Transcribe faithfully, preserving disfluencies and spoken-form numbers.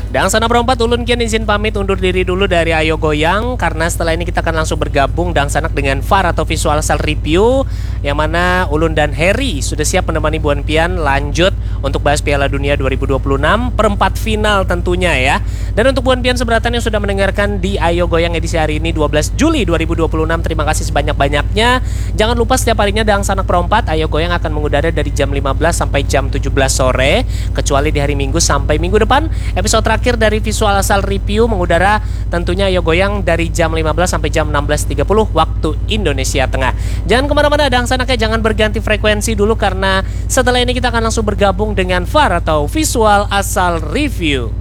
Dan sana berempat ulun kian izin pamit undur diri dulu dari Ayo Goyang, karena setelah ini kita akan langsung bergabung dan sanak dengan V A R atau Visual Asal Review, yang mana ulun dan Harry sudah siap menemani Buan Pian lanjut untuk bahas Piala Dunia dua ribu dua puluh enam perempat final tentunya ya. Dan untuk Buan Pian seberatan yang sudah mendengarkan di Ayo Goyang edisi hari ini dua belas Juli dua ribu dua puluh enam, terima kasih sebanyak-banyaknya. Jangan lupa setiap harinya Dang Sanak Perempat Ayo Goyang akan mengudara dari jam lima belas sampai jam tujuh belas sore, kecuali di hari Minggu sampai Minggu depan. Episode terakhir Akhir dari Visual Asal Review mengudara tentunya Ayo Goyang dari jam lima belas sampai jam enam belas tiga puluh waktu Indonesia Tengah. Jangan kemana-mana Dang Sanaknya, jangan berganti frekuensi dulu, karena setelah ini kita akan langsung bergabung dengan V A R atau Visual Asal Review.